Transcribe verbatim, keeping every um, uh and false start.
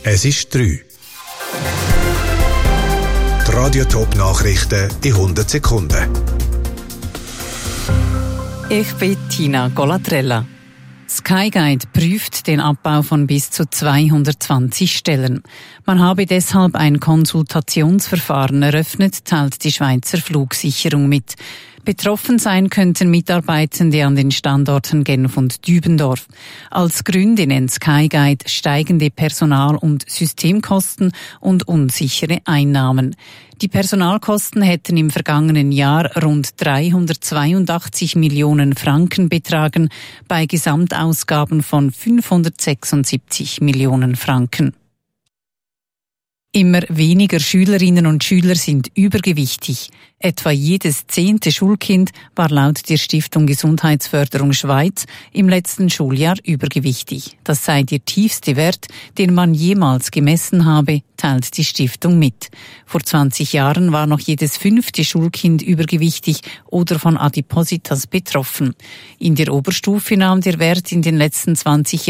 Es ist drei. Die Radio-Top-Nachrichten in hundert Sekunden. Ich bin Tina Golatrella. Skyguide prüft den Abbau von bis zu zweihundertzwanzig Stellen. Man habe deshalb ein Konsultationsverfahren eröffnet, teilt die Schweizer Flugsicherung mit. Betroffen sein könnten Mitarbeitende an den Standorten Genf und Dübendorf. Als Gründe nennt Skyguide steigende Personal- und Systemkosten und unsichere Einnahmen. Die Personalkosten hätten im vergangenen Jahr rund dreihundertzweiundachtzig Millionen Franken betragen, bei Gesamtausgaben von fünfhundertsechsundsiebzig Millionen Franken. Immer weniger Schülerinnen und Schüler sind übergewichtig. Etwa jedes zehnte Schulkind war laut der Stiftung Gesundheitsförderung Schweiz im letzten Schuljahr übergewichtig. Das sei der tiefste Wert, den man jemals gemessen habe, teilt die Stiftung mit. Vor zwanzig Jahren war noch jedes fünfte Schulkind übergewichtig oder von Adipositas betroffen. In der Oberstufe nahm der Wert in den letzten zwanzig Jahren